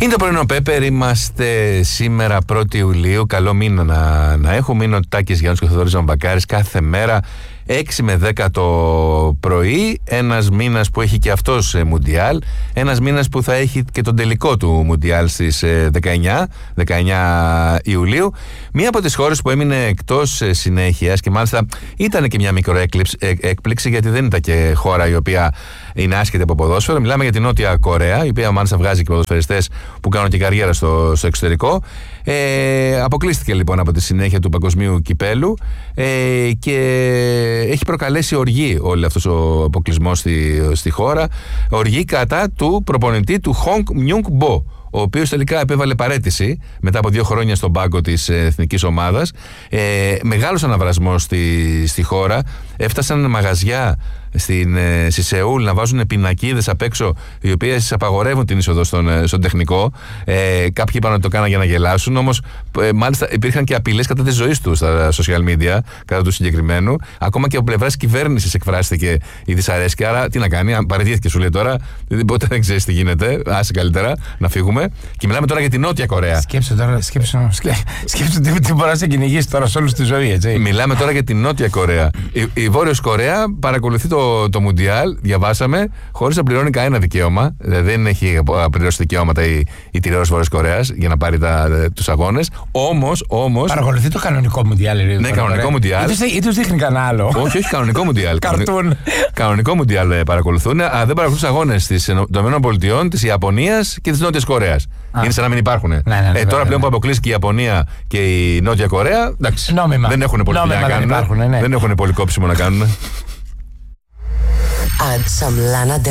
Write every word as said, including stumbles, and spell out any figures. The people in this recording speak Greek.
Είναι το πρωινό Πέπερ, είμαστε σήμερα πρώτη Ιουλίου. Καλό μήνα να, να έχουμε. Είναι ο Τάκης Γιάννης και ο Θοδωρής Ζαμπακάρης κάθε μέρα έξι με δέκα το πρωί. Ένας μήνας που έχει και αυτός ε, Μουντιάλ. Ένας μήνας που θα έχει και τον τελικό του Μουντιάλ στις ε, δεκαεννιά Ιουλίου. Μία από τις χώρες που έμεινε εκτός ε, συνέχειας, και μάλιστα ήταν και μια μικρό έκλειψη, ε, έκπληξη, γιατί δεν ήταν και χώρα η οποία είναι άσχετη από ποδόσφαιρο. Μιλάμε για την Νότια Κορέα, η οποία μάλιστα βγάζει και ποδοσφαιριστές που κάνουν και καριέρα στο, στο εξωτερικό. Ε, αποκλείστηκε λοιπόν από τη συνέχεια του παγκοσμίου κυπέλου ε, και έχει προκαλέσει οργή όλο αυτός ο αποκλεισμός στη, στη χώρα. Οργή κατά του προπονητή του Χονγκ Μιούγκ Μπο, ο οποίος τελικά επέβαλε παραίτηση μετά από δύο χρόνια στον πάγκο της εθνικής ομάδας. Ε, μεγάλος αναβρασμός στη, στη χώρα. Έφτασαν μαγαζιά στην, στη Σεούλ να βάζουν πινακίδες απ' έξω, οι οποίες απαγορεύουν την είσοδο στον, στον τεχνικό. Ε, κάποιοι είπαν ότι το κάναν για να γελάσουν, όμως ε, μάλιστα υπήρχαν και απειλές κατά της ζωής του στα social media, κατά του συγκεκριμένου. Ακόμα και από πλευράς κυβέρνησης εκφράστηκε η δυσαρέσκεια. Άρα τι να κάνει, αν παραιτήθηκε, σου λέει τώρα, ποτέ δεν ξέρεις τι γίνεται. Άσε καλύτερα να φύγουμε. Και μιλάμε τώρα για την Νότια Κορέα. Σκέψου τώρα, σκέψου, σκέψου τι, τι μπορεί να σε κυνηγήσει τώρα σε όλη τη ζωή, έτσι. Μιλάμε τώρα για την Νότια Κορέα. Η, η Βόρειος Κορέα παρακολουθεί το, το Μουντιάλ, διαβάσαμε, χωρίς να πληρώνει κανένα δικαίωμα. Δεν έχει πληρώσει δικαιώματα η, η τηλεόραση Βόρειας Κορέας για να πάρει τους αγώνες. Όμως, όμως. Παρακολουθεί το κανονικό Μουντιάλ, ρε. Ναι, κανονικό Μουντιάλ. Ή τους δείχνει κανένα άλλο. Όχι, όχι, κανονικό Μουντιάλ. Καρτούν. Κανονικό Μουντιάλ παρακολουθούν. Α, δεν παρακολουθούν τους αγώνες των ΗΠΑ, της Ιαπωνίας και της Νότιας Κορέας. Είναι σαν να μην υπάρχουν. Ναι, ναι, ναι, ε, τώρα ναι, πλέον ναι. που αποκλείστηκε η Ιαπωνία και η Νότια Κορέα, εντάξει, νόμιμα. Δεν έχουν πολύ δουλειά να κάνουν. Υπάρχουν, ναι. Δεν έχουν πολύ κόψιμο να κάνουν. Add some Lana Del